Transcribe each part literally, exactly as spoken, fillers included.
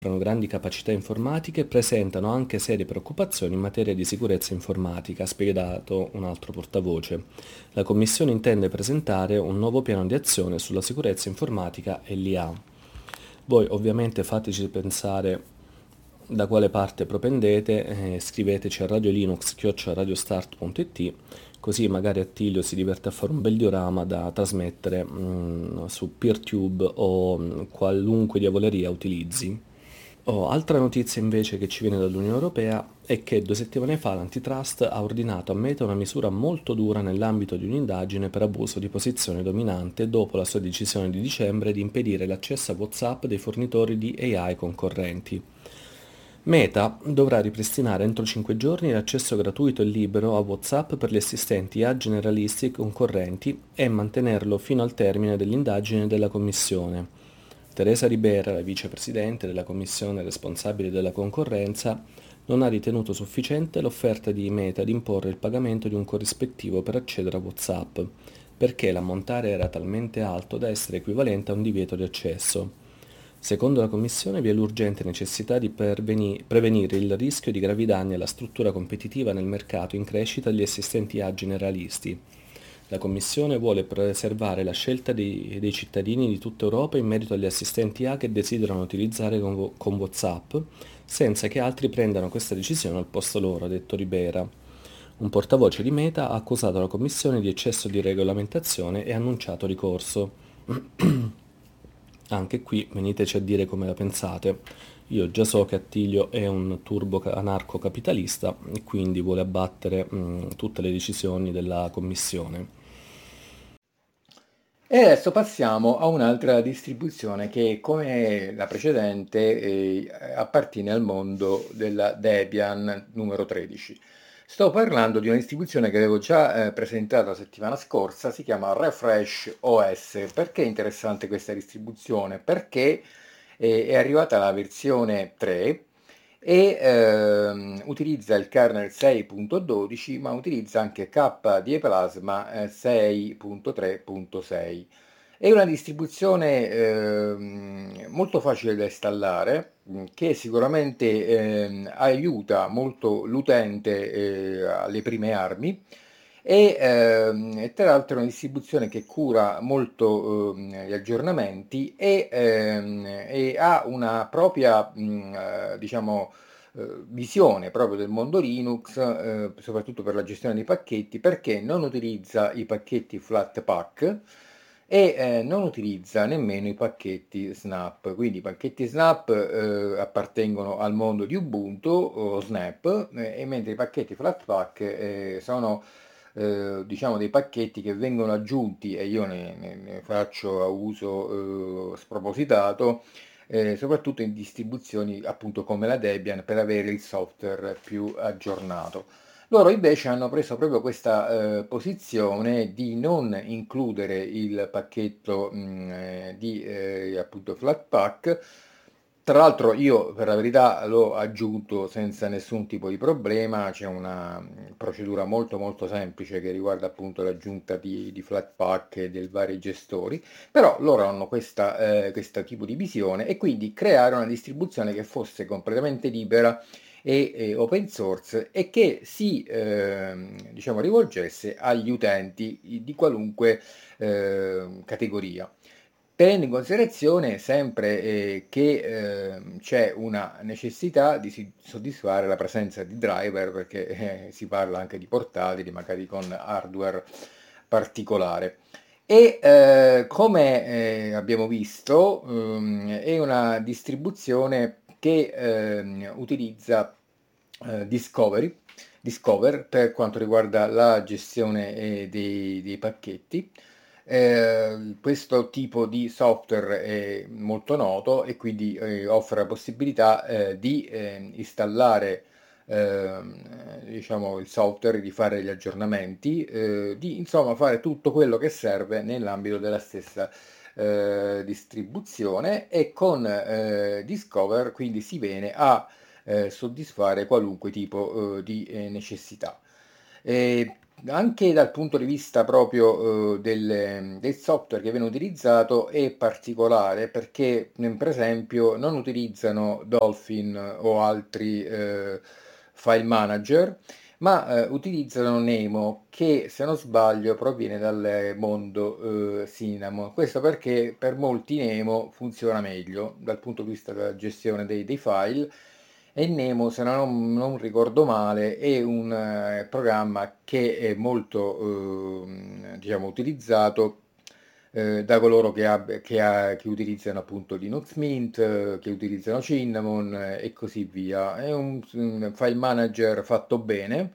Mostrano grandi capacità informatiche, presentano anche serie preoccupazioni in materia di sicurezza informatica, ha spiegato un altro portavoce. La Commissione intende presentare un nuovo piano di azione sulla sicurezza informatica e l'I A. Voi ovviamente fateci pensare da quale parte propendete, eh, scriveteci a radiolinux chiocciola radiostart punto it, così magari Attilio si diverte a fare un bel diorama da trasmettere mm, su PeerTube o mm, qualunque diavoleria utilizzi. Oh, altra notizia invece che ci viene dall'Unione Europea è che due settimane fa l'Antitrust ha ordinato a Meta una misura molto dura nell'ambito di un'indagine per abuso di posizione dominante dopo la sua decisione di dicembre di impedire l'accesso a WhatsApp dei fornitori di A I concorrenti. Meta dovrà ripristinare entro cinque giorni l'accesso gratuito e libero a WhatsApp per gli assistenti I A generalisti concorrenti e mantenerlo fino al termine dell'indagine della Commissione. Teresa Ribera, la vicepresidente della Commissione responsabile della concorrenza, non ha ritenuto sufficiente l'offerta di Meta di imporre il pagamento di un corrispettivo per accedere a WhatsApp, perché l'ammontare era talmente alto da essere equivalente a un divieto di accesso. Secondo la Commissione vi è l'urgente necessità di perveni- prevenire il rischio di gravi danni alla struttura competitiva nel mercato in crescita degli assistenti I A generalisti. La Commissione vuole preservare la scelta dei, dei cittadini di tutta Europa in merito agli assistenti I A che desiderano utilizzare con, con WhatsApp, senza che altri prendano questa decisione al posto loro, ha detto Ribera. Un portavoce di Meta ha accusato la Commissione di eccesso di regolamentazione e ha annunciato ricorso. Anche qui veniteci a dire come la pensate. Io già so che Attilio è un turbo anarcocapitalista e quindi vuole abbattere mh, tutte le decisioni della Commissione. E adesso passiamo a un'altra distribuzione che, come la precedente, eh, appartiene al mondo della Debian numero tredici. Sto parlando di una distribuzione che avevo già eh, presentato la settimana scorsa, si chiama Refresh O S. Perché è interessante questa distribuzione? Perché eh, è arrivata la versione tre e ehm, utilizza il kernel sei punto dodici, ma utilizza anche K D E Plasma eh, sei punto tre punto sei. È una distribuzione ehm, molto facile da installare, mh, che sicuramente ehm, aiuta molto l'utente eh, alle prime armi e ehm, e tra l'altro è una distribuzione che cura molto ehm, gli aggiornamenti e, ehm, e ha una propria, mh, eh, diciamo, eh, visione proprio del mondo Linux, eh, soprattutto per la gestione dei pacchetti, perché non utilizza i pacchetti Flatpak e eh, non utilizza nemmeno i pacchetti Snap. Quindi i pacchetti Snap eh, appartengono al mondo di Ubuntu o Snap, eh, e mentre i pacchetti Flatpak eh, sono eh, diciamo dei pacchetti che vengono aggiunti e io ne, ne- ne faccio a uso eh, spropositato, eh, soprattutto in distribuzioni appunto come la Debian, per avere il software più aggiornato. Loro invece hanno preso proprio questa eh, posizione di non includere il pacchetto mh, eh, di eh, appunto Flatpak. Tra l'altro io per la verità l'ho aggiunto senza nessun tipo di problema, c'è una mh, procedura molto molto semplice che riguarda appunto l'aggiunta di, di Flatpak e dei vari gestori, però loro hanno questa, eh, questo tipo di visione e quindi creare una distribuzione che fosse completamente libera e, e open source e che si ehm, diciamo rivolgesse agli utenti di qualunque ehm, categoria. Tenendo in considerazione sempre eh, che ehm, c'è una necessità di si- soddisfare la presenza di driver, perché eh, si parla anche di portatili, magari con hardware particolare. E eh, come eh, abbiamo visto, ehm, è una distribuzione che ehm, utilizza eh, Discovery, Discover per quanto riguarda la gestione eh, dei, dei pacchetti. Eh, questo tipo di software è molto noto e quindi eh, offre la possibilità eh, di eh, installare ehm, diciamo, il software, di fare gli aggiornamenti, eh, di insomma fare tutto quello che serve nell'ambito della stessa eh, distribuzione e con eh, Discover quindi si viene a eh, soddisfare qualunque tipo eh, di eh, necessità. E anche dal punto di vista proprio, uhm, del del software che viene utilizzato è particolare perché, mhmm, per esempio non utilizzano Dolphin o altri, ehm, file manager, ma, ehm, utilizzano Nemo che, se non sbaglio, proviene dal mondo, uhm, Cinnamon. Questo perché per molti Nemo funziona meglio dal punto di vista della gestione dei dei file e Nemo, se non non ricordo male, è un eh, programma che è molto, uhm, diciamo utilizzato, ehm, da coloro che ab che ha che utilizzano appunto Linux Mint, eh, che utilizzano Cinnamon eh, e così via. È un s un file manager fatto bene,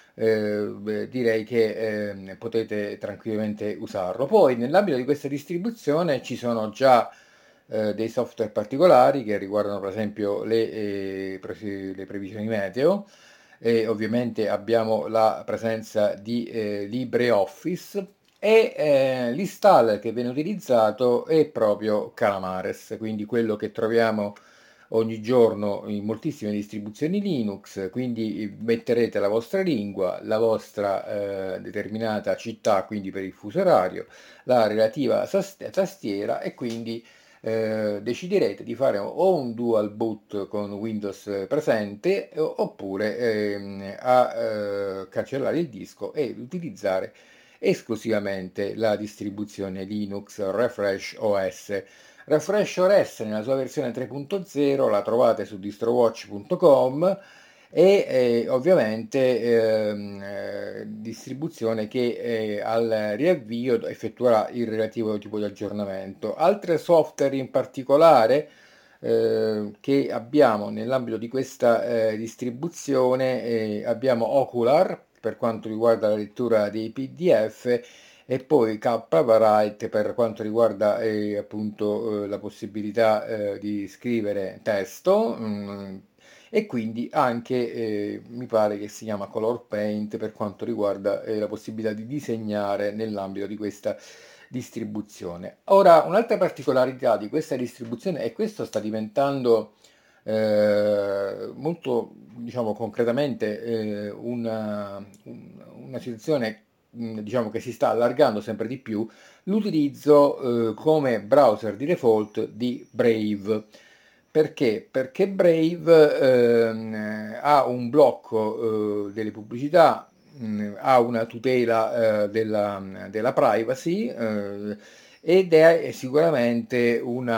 ehm, beh, direi che, ehm, potete tranquillamente usarlo. Poi nell'ambito di questa distribuzione ci sono già ehm, dei software particolari che riguardano per esempio le, ehm, presi le previsioni meteo e ovviamente abbiamo la presenza di, ehm, LibreOffice e, ehm, l'installer che viene utilizzato è proprio Calamares, quindi quello che troviamo ogni giorno in moltissime distribuzioni Linux, quindi metterete la vostra lingua, la vostra, ehm, determinata città, quindi per il fuso orario, la relativa sast tastiera e quindi eh, deciderete di fare o un dual boot con Windows presente o- oppure ehm, a eh, cancellare il disco e utilizzare esclusivamente la distribuzione Linux Refresh O S. Refresh O S nella sua versione tre punto zero la trovate su distrowatch punto com e eh, ovviamente ehm, eh, distribuzione che eh, al riavvio effettuerà il relativo tipo di aggiornamento. Altre software in particolare eh, che abbiamo nell'ambito di questa eh, distribuzione eh, abbiamo Ocular per quanto riguarda la lettura dei P D F e poi K-Write per quanto riguarda eh, appunto eh, la possibilità eh, di scrivere testo. mh, e quindi anche, eh, mi pare che si chiama Color Paint per quanto riguarda eh, la possibilità di disegnare nell'ambito di questa distribuzione. Ora, un'altra particolarità di questa distribuzione, e questo sta diventando eh, molto, diciamo, concretamente eh, una, un- una situazione mh, diciamo che si sta allargando sempre di più, l'utilizzo eh, come browser di default di Brave. Perché? Perché Brave ehm, eh, ha un blocco eh, delle pubblicità, mh, ha una tutela eh, della, della privacy eh, ed è sicuramente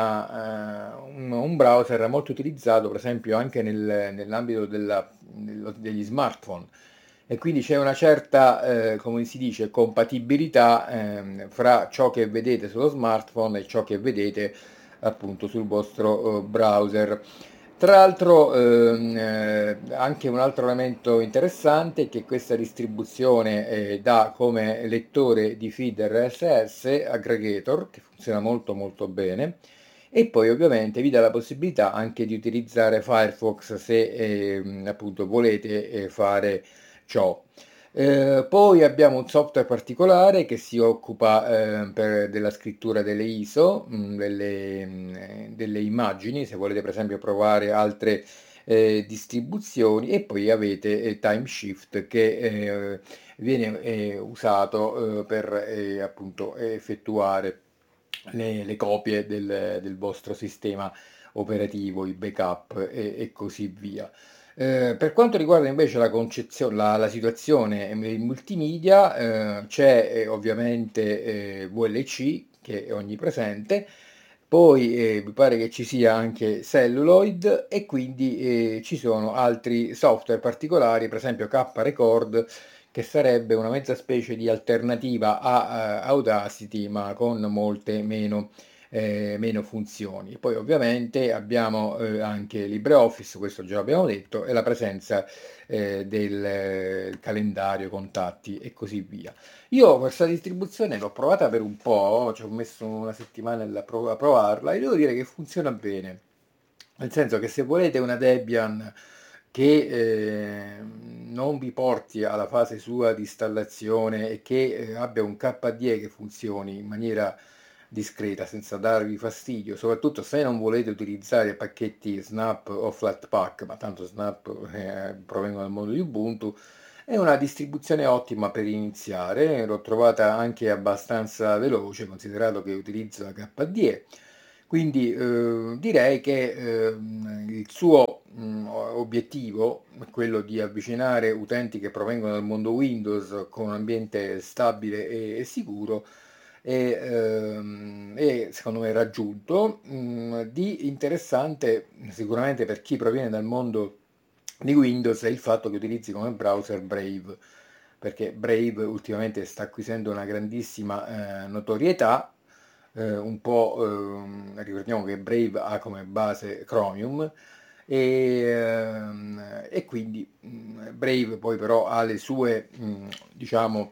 una, eh, un, un browser molto utilizzato, per esempio, anche nel- nell'ambito della- dello- degli smartphone. E quindi c'è una certa, eh, come si dice, compatibilità ehm, fra ciò che vedete sullo smartphone e ciò che vedete appunto sul vostro eh, browser. Tra l'altro ehm, eh, anche un altro elemento interessante è che questa distribuzione eh, dà come lettore di feed R S S aggregator che funziona molto molto bene e poi ovviamente vi dà la possibilità anche di utilizzare Firefox se ehm, appunto volete eh, fare ciò. Eh, poi abbiamo un software particolare che si occupa eh, per- della scrittura delle I S O, mh, delle, mh, delle immagini, se volete per esempio provare altre eh, distribuzioni, e poi avete eh, Timeshift che eh, viene eh, usato eh, per eh, appunto effettuare le, le copie del, del vostro sistema operativo, i backup e, e così via. Eh, per quanto riguarda invece la concezione, la, la situazione in multimedia, eh, c'è eh, ovviamente eh, V L C che è onnipresente, poi eh, mi pare che ci sia anche Celluloid e quindi eh, ci sono altri software particolari, per esempio K-Record, che sarebbe una mezza specie di alternativa a eh, Audacity, ma con molte meno eh, meno funzioni. Poi ovviamente abbiamo eh, anche LibreOffice, questo già l'abbiamo detto, e la presenza eh, del eh, calendario, contatti e così via. Io questa distribuzione l'ho provata per un po', ci ho messo una settimana a prov- a provarla e devo dire che funziona bene. Nel senso che se volete una Debian che eh, non vi porti alla fase sua di installazione e che eh, abbia un K D E che funzioni in maniera discreta senza darvi fastidio, soprattutto se non volete utilizzare pacchetti Snap o Flatpak, ma tanto Snap eh, provengono dal mondo di Ubuntu, È una distribuzione ottima per iniziare, l'ho trovata anche abbastanza veloce, considerato che utilizzo la K D E, quindi eh, direi che ehm, il suo mh, obiettivo è quello di avvicinare utenti che provengono dal mondo Windows con un ambiente stabile e, e sicuro e, ehm, e secondo me raggiunto. Mh, di interessante sicuramente per chi proviene dal mondo di Windows è il fatto che utilizzi come browser Brave, perché Brave ultimamente sta acquisendo una grandissima eh, notorietà, eh, un po' ehm, ricordiamo che Brave ha come base Chromium e, ehm, e quindi mh, Brave poi però ha le sue mh, diciamo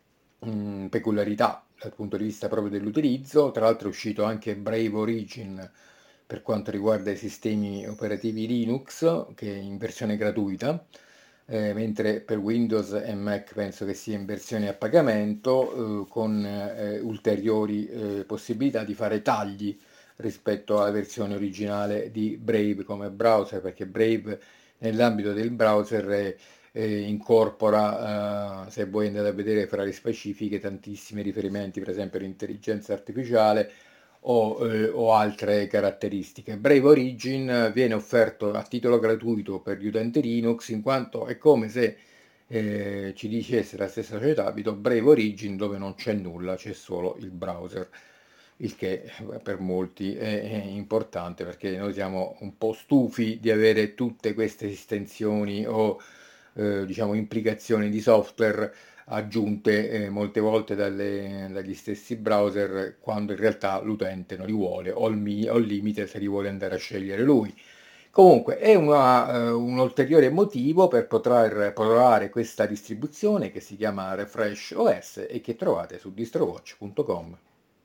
mh, peculiarità dal punto di vista proprio dell'utilizzo. Tra l'altro è uscito anche Brave Origin per quanto riguarda i sistemi operativi Linux, che è in versione gratuita, eh, mentre per Windows e Mac penso che sia in versione a pagamento, eh, con eh, ulteriori eh, possibilità di fare tagli rispetto alla versione originale di Brave come browser, perché Brave nell'ambito del browser è eh, incorpora, eh, se voi andate a vedere fra le specifiche, tantissimi riferimenti, per esempio all'intelligenza artificiale o, eh, o altre caratteristiche. Brave Origin viene offerto a titolo gratuito per gli utenti Linux, in quanto è come se eh, ci dicesse la stessa società, vi do Brave Origin dove non c'è nulla, c'è solo il browser, il che eh, per molti è, è importante perché noi siamo un po' stufi di avere tutte queste estensioni o eh, diciamo implicazioni di software aggiunte eh, molte volte dalle- dagli stessi browser quando in realtà l'utente non li vuole o al, mi- o al limite se li vuole andare a scegliere lui. Comunque è una, eh, un ulteriore motivo per poter provare questa distribuzione che si chiama Refresh O S e che trovate su distrowatch punto com.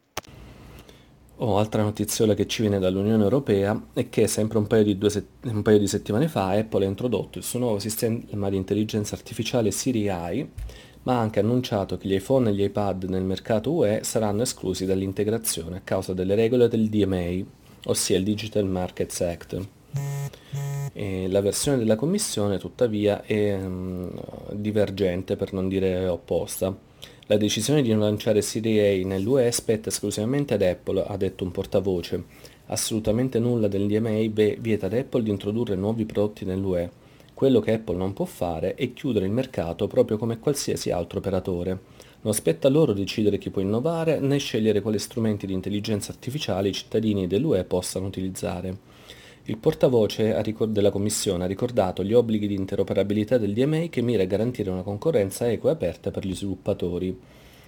Oh, altra notiziola che ci viene dall'Unione Europea è che sempre un paio di, due set- un paio di settimane fa Apple ha introdotto il suo nuovo sistema di intelligenza artificiale Siri A I, ma ha anche annunciato che gli iPhone e gli iPad nel mercato U E saranno esclusi dall'integrazione a causa delle regole del D M A, ossia il Digital Markets Act. E la versione della Commissione, tuttavia, è mm, divergente, per non dire opposta. La decisione di non lanciare Siri A I nell'U E spetta esclusivamente ad Apple, ha detto un portavoce. Assolutamente nulla del D M A ve- vieta ad Apple di introdurre nuovi prodotti nell'U E. Quello che Apple non può fare è chiudere il mercato proprio come qualsiasi altro operatore. Non spetta a loro decidere chi può innovare né scegliere quali strumenti di intelligenza artificiale i cittadini dell'U E possano utilizzare. Il portavoce ha ricor- della Commissione ha ricordato gli obblighi di interoperabilità del D M A che mira a garantire una concorrenza equa e aperta per gli sviluppatori.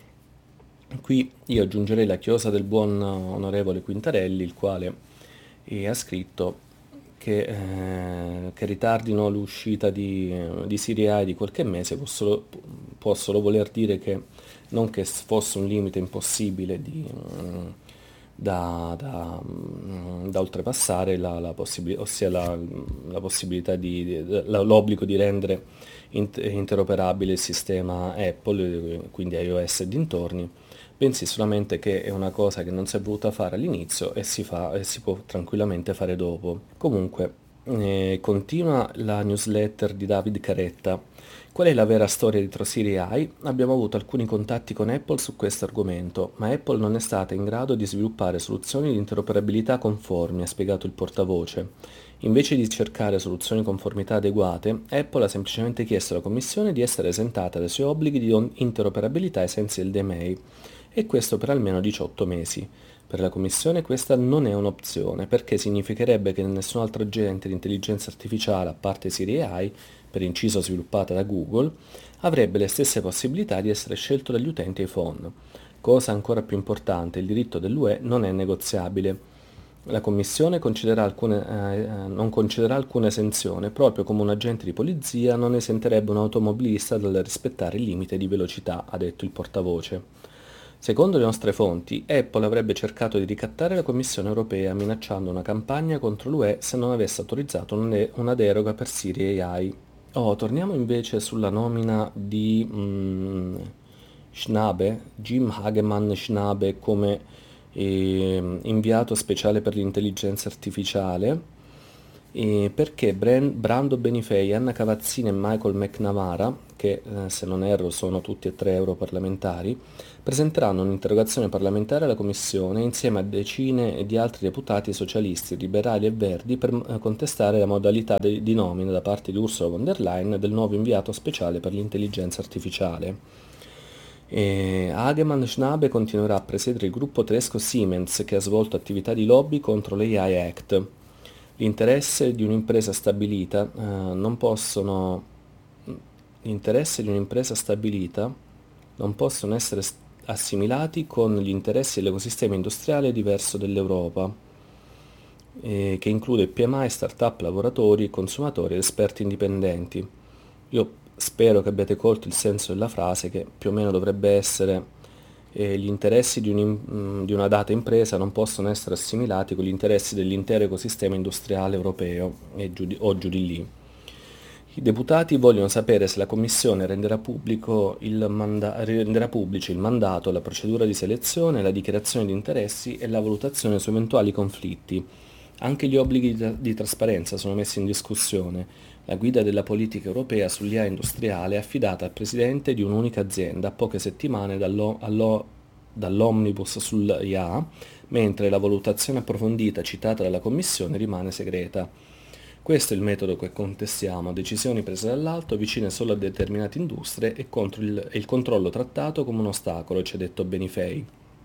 Qui io aggiungerei la chiosa del buon onorevole Quintarelli, il quale eh, ha scritto che, eh, che ritardino l'uscita di, di Siri A I di qualche mese possono, può solo voler dire che non che fosse un limite impossibile di, mm, da, da, mm, da oltrepassare, la, la possibili- ossia la, la possibilità di, di- la- l'obbligo di rendere int- interoperabile il sistema Apple, eh, quindi iOS e dintorni, bensì solamente che è una cosa che non si è voluta fare all'inizio e si fa e si può tranquillamente fare dopo. Comunque, eh, continua la newsletter di David Caretta. Qual è la vera storia dietro Siri A I? Abbiamo avuto alcuni contatti con Apple su questo argomento, ma Apple non è stata in grado di sviluppare soluzioni di interoperabilità conformi, ha spiegato il portavoce. Invece di cercare soluzioni di conformità adeguate, Apple ha semplicemente chiesto alla Commissione di essere esentata dai suoi obblighi di on- interoperabilità ai sensi del D M A, e questo per almeno diciotto mesi. Per la Commissione questa non è un'opzione, perché significherebbe che nessun altro agente di intelligenza artificiale, a parte Siri A I, per inciso sviluppata da Google, avrebbe le stesse possibilità di essere scelto dagli utenti iPhone. Cosa ancora più importante, il diritto dell'U E non è negoziabile. La Commissione concederà alcune, eh, eh, non concederà alcuna esenzione, proprio come un agente di polizia non esenterebbe un automobilista dal rispettare il limite di velocità, ha detto il portavoce. Secondo le nostre fonti, Apple avrebbe cercato di ricattare la Commissione europea minacciando una campagna contro l'U E se non avesse autorizzato una de- una deroga per Siri A I. Oh, torniamo invece sulla nomina di mm, Schnabe, Jim Hagemann Schnabe come eh, inviato speciale per l'intelligenza artificiale, eh, perché Bran- Brando Benifei, Anna Cavazzini e Michael McNamara, che eh, se non erro sono tutti e tre europarlamentari, presenteranno un'interrogazione parlamentare alla Commissione insieme a decine di altri deputati socialisti, liberali e verdi per eh, contestare la modalità de- di nomina da parte di Ursula von der Leyen del nuovo inviato speciale per l'intelligenza artificiale. E Hagemann Schnabe continuerà a presiedere il gruppo tedesco Siemens, che ha svolto attività di lobby contro l'A I Act. L'interesse di un'impresa stabilita eh, non possono l'interesse di un'impresa stabilita non possono essere st- assimilati con gli interessi dell'ecosistema industriale diverso dell'Europa, eh, che include P M I, start-up, lavoratori, consumatori ed esperti indipendenti. Io spero che abbiate colto il senso della frase, che più o meno dovrebbe essere eh, gli interessi di, un, mm, di una data impresa non possono essere assimilati con gli interessi dell'intero ecosistema industriale europeo e giù di, o giù di lì. I deputati vogliono sapere se la Commissione renderà, pubblico il manda- renderà pubblici il mandato, la procedura di selezione, la dichiarazione di interessi e la valutazione su eventuali conflitti. Anche gli obblighi di, di trasparenza sono messi in discussione. La guida della politica europea sull'I A industriale è affidata al presidente di un'unica azienda a poche settimane dallo- allo- dall'omnibus sull'I A, mentre la valutazione approfondita citata dalla Commissione rimane segreta. Questo è il metodo che contestiamo, decisioni prese dall'alto vicine solo a determinate industrie e, contro il, e il controllo trattato come un ostacolo, ci ha detto Benifei.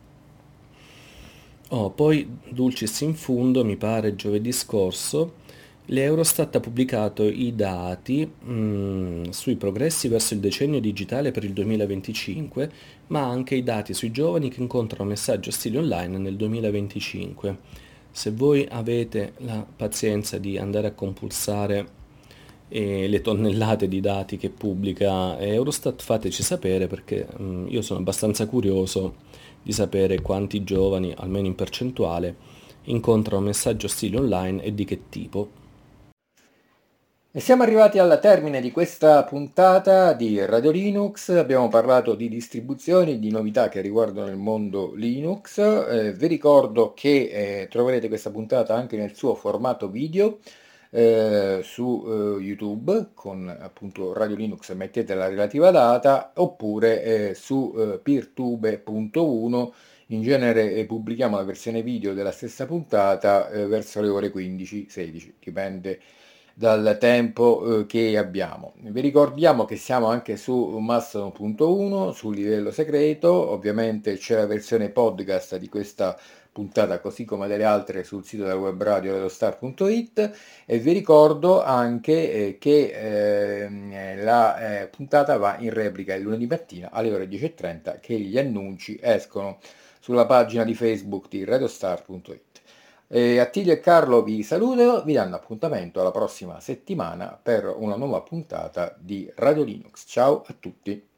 Oh, poi, dulcis in fundo, mi pare giovedì scorso, l'Eurostat ha pubblicato i dati mm, sui progressi verso il decennio digitale per il duemilaventicinque, ma anche i dati sui giovani che incontrano messaggi ostili online nel duemilaventicinque. Se voi avete la pazienza di andare a compulsare eh, le tonnellate di dati che pubblica Eurostat, fateci sapere, perché mm, io sono abbastanza curioso di sapere quanti giovani, almeno in percentuale, incontrano messaggi ostili online e di che tipo. E siamo arrivati al termine di questa puntata di Radio Linux. Abbiamo parlato di distribuzioni, di novità che riguardano il mondo Linux. Eh, vi ricordo che eh, troverete questa puntata anche nel suo formato video eh, su eh, YouTube con appunto Radio Linux, mettete la relativa data, oppure eh, su eh, peertube punto uno. In genere eh, pubblichiamo la versione video della stessa puntata eh, verso le ore quindici sedici, dipende dal tempo eh, che abbiamo. Vi ricordiamo che siamo anche su Mastodon punto uno, sul livello segreto. Ovviamente c'è la versione podcast di questa puntata, così come delle altre, sul sito del web radio radiostar punto it. E vi ricordo anche eh, che eh, la eh, puntata va in replica il lunedì mattina alle ore dieci e trenta, che gli annunci escono sulla pagina di Facebook di radiostar punto it. E Attilio e Carlo vi salutano, vi danno appuntamento alla prossima settimana per una nuova puntata di Radio Linux. Ciao a tutti!